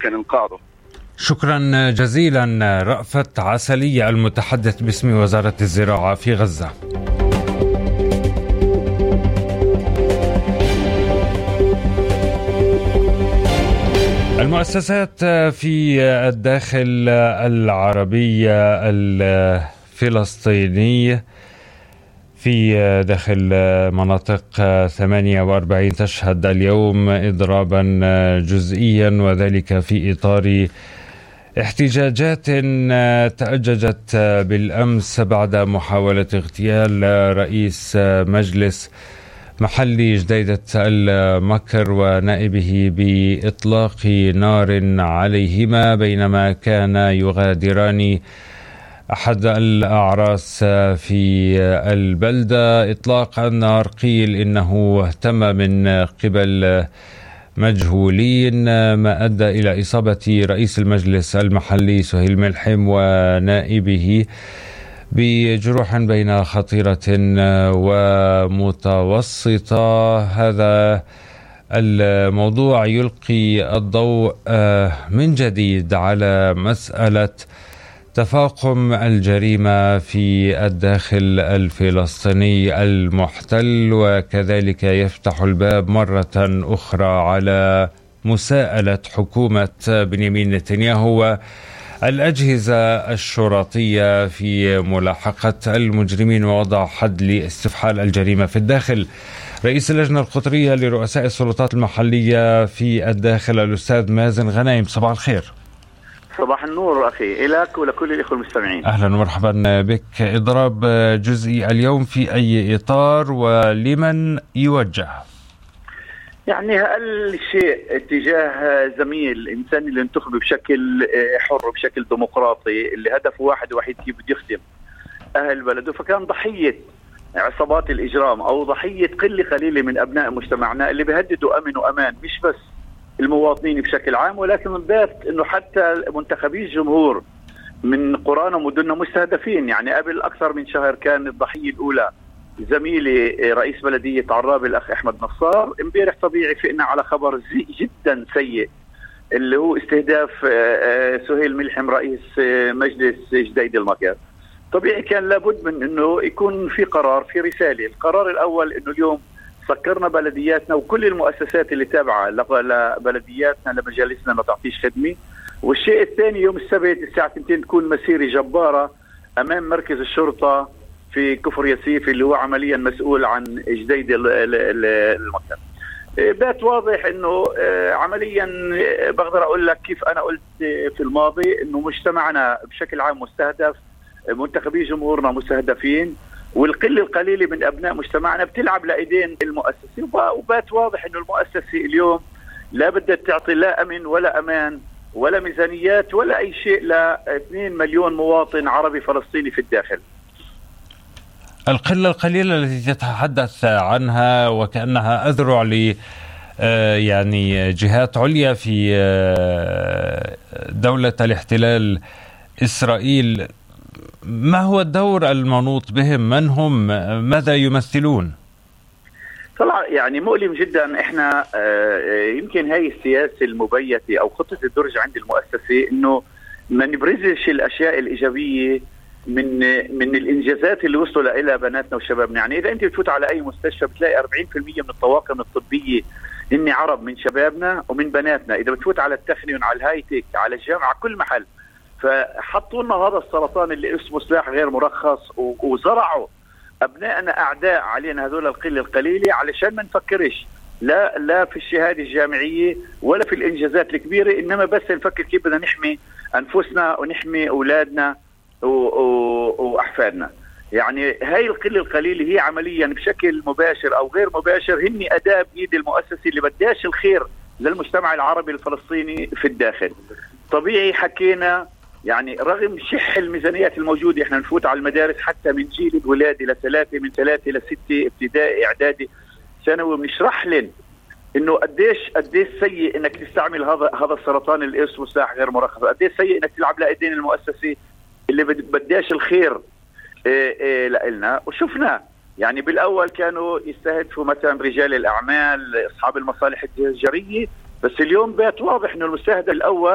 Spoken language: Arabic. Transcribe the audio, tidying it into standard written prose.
يمكن إنقاذه. شكرا جزيلا رأفت عسلية المتحدث باسم وزارة الزراعة في غزة. المؤسسات في الداخل العربي الفلسطيني في داخل مناطق 48 تشهد اليوم إضرابا جزئيا، وذلك في إطار احتجاجات تأججت بالأمس بعد محاولة اغتيال رئيس مجلس محلي جديدة المكر ونائبه بإطلاق نار عليهما بينما كان يغادران أحد الأعراس في البلدة. إطلاق النار قيل إنه تم من قبل مجهولين، ما أدى إلى إصابة رئيس المجلس المحلي سهيل ملحم ونائبه بجروح بين خطيرة ومتوسطة. هذا الموضوع يلقي الضوء من جديد على مسألة تفاقم الجريمة في الداخل الفلسطيني المحتل، وكذلك يفتح الباب مرة أخرى على مساءلة حكومة بنيامين نتنياهو والأجهزة الشرطية في ملاحقة المجرمين ووضع حد لاستفحال الجريمة في الداخل. رئيس اللجنة القطرية لرؤساء السلطات المحلية في الداخل الأستاذ مازن غنايم، صباح الخير. صباح النور أخي إليك ولكل الإخوة المستمعين. أهلا ومرحبا بك. إضراب جزئي اليوم في أي إطار ولمن يوجه؟ يعني أقل شيء اتجاه زميل إنساني اللي انتخب بشكل حر وبشكل ديمقراطي، اللي هدفه واحد وحيد كيف بده يخدم أهل بلده، فكان ضحية عصابات الإجرام أو ضحية قلة قليلة من أبناء مجتمعنا اللي بيهددوا أمن وأمان مش بس المواطنين بشكل عام، ولكن بالذات انه حتى منتخبي الجمهور من قرانا ومدننا مستهدفين. يعني قبل اكثر من شهر كان الضحيه الاولى زميلي رئيس بلديه عراب الاخ احمد نصار. امبارح طبيعي فقنا على خبر جدا سيء اللي هو استهداف سهيل ملحم رئيس مجلس جديد المكر. طبيعي كان لابد من انه يكون في قرار، في رساله. القرار الاول انه اليوم سكرنا بلدياتنا وكل المؤسسات اللي تابعة لبلدياتنا لمجالسنا ما تعطيش خدمة. والشيء الثاني يوم السبت الساعة 2 تكون مسيرة جبارة أمام مركز الشرطة في كفر ياسيف اللي هو عمليا مسؤول عن جديد المكتب. بات واضح انه عمليا بقدر اقول لك كيف انا قلت في الماضي انه مجتمعنا بشكل عام مستهدف، منتخبي جمهورنا مستهدفين، والقله القليله من ابناء مجتمعنا بتلعب لايدين المؤسسه. وبات واضح انه المؤسسه اليوم لا بدها تعطي لا امن ولا امان ولا ميزانيات ولا اي شيء ل 2 مليون مواطن عربي فلسطيني في الداخل. القله القليله التي تتحدث عنها وكانها اذرع ل يعني جهات عليا في دوله الاحتلال اسرائيل، ما هو الدور المنوط بهم؟ من هم؟ ماذا يمثلون؟ طلع يعني مؤلم جدا. احنا يمكن هاي السياسة المبيتة او خطة الدرج عند المؤسسة انه ما نبرزش الاشياء الايجابية من الانجازات اللي وصلوا لها بناتنا وشبابنا. يعني اذا انت بتفوت على اي مستشفى بتلاقي 40% من الطواقم الطبية اني عرب من شبابنا ومن بناتنا. اذا بتفوت على التخنيون على الهايتك على الجامعة كل محل، فحطوا لنا هذا السرطان اللي اسمه سلاح غير مرخص وزرعوا ابنائنا اعداء علينا هذول القله القليله علشان ما نفكرش لا في الشهاده الجامعيه ولا في الانجازات الكبيره، انما بس نفكر كيف بدنا نحمي انفسنا ونحمي اولادنا واحفادنا. يعني هاي القله القليله هي عمليا بشكل مباشر او غير مباشر هن اداه بايد المؤسسه اللي بداش الخير للمجتمع العربي الفلسطيني في الداخل. طبيعي حكينا يعني رغم شح الميزانيات الموجودة احنا نفوت على المدارس حتى من جيل الولادة لثلاثة، من 3 إلى 6 ابتدائي اعدادي ثانوي، بنشرح لهم انه قديش سيء انك تستعمل هذا السرطان اللي اسمه سلاح غير مرخص، قديش سيء انك تلعب لايدين المؤسسة اللي بداش الخير لنا. وشفنا يعني بالاول كانوا يستهدفوا مثلا رجال الاعمال اصحاب المصالح التجارية، بس اليوم بات واضح انه المستهدف الاول